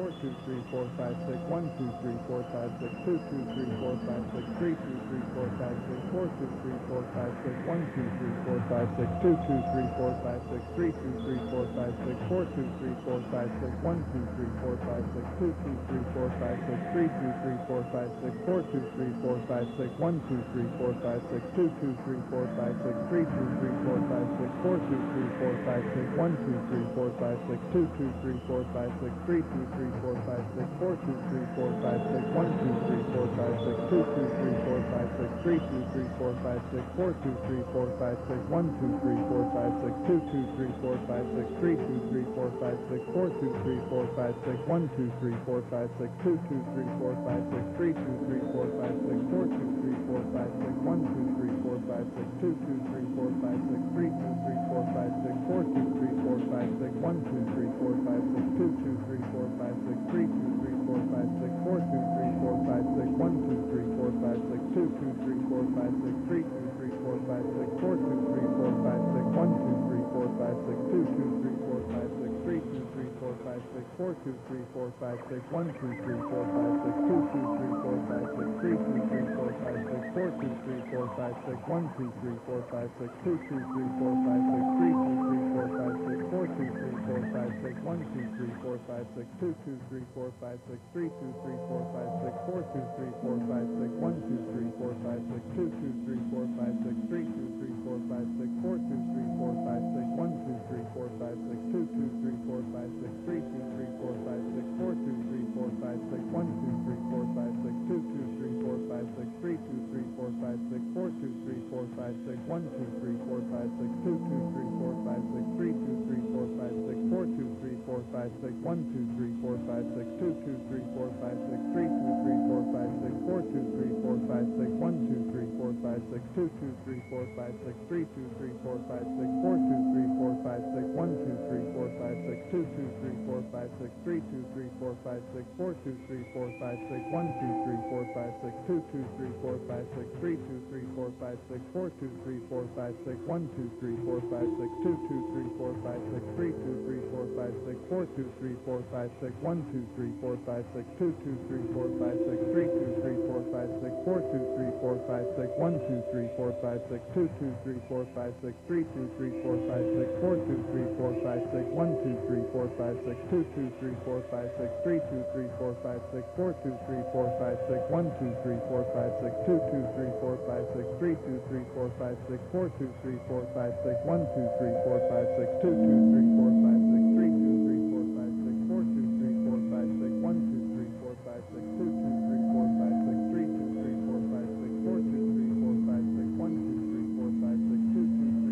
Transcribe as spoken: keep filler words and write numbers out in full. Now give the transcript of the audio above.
four two three four five six one two three four five six two two three four five six three two three four five six four two three four five six one two three four five six two two three four five six three two three four five six four two three four five six one two three four five six two two three four five six three two three four five six four two three four five six one two three four five six two two three four five six three two three four five six four two three four five six one two three four five six two two three four five six three two three four five six four two three four five six one two three four five six two two three four five six three two three four five six four two three four five six one two three four five six two two three four five six three two three four five six four two three four five six one two three four five six two two three four five six three two three four five six four two three four five six one two three four five six two two three four five six three two three four five six four two three four five six one two three four five six two two three four five six three two three four five six four two three four five six one two three four five six two two three four five six three two three four five six four two three four five six one two three four five six two two three four five six three two three four five six four two three four five six one two three four five six two two three four five six three two three four five six four two three four five six one two three four five six two two three four five six three two three four five six four two three four five six one two three four five six two two three four five six three two three four five six four two three four five six one two three four five six two two three four five six three two three four five six four two three four five six one two three four five six two two three four five six three two three four five six four two three four five six one two three four five six two two three four five six three two three four five six four two three four five six one two three four five six two two three four five six three two three four five six four two three four five six one two three four five six two two three four five six three two three four five six four two three four five six one two three four five six two two three four five six three two three four five six four two three four five six one two three four five six two two three four five six three two three four five six four two three four five six one two three four five six two two three four five six three two three four five six four two three four five six one two three four five six two two three four five six three two three four five six four two three four five six one two three four five six two two three four five six three two three four five six four two three four five six one two three four five six two two three four five six three two three four five six four two three four five six one two three four five six two two three four five six three two three four five six four two three four five six one two three four five six two two three four five six three two three four five six four two three four five six one two three four five six two two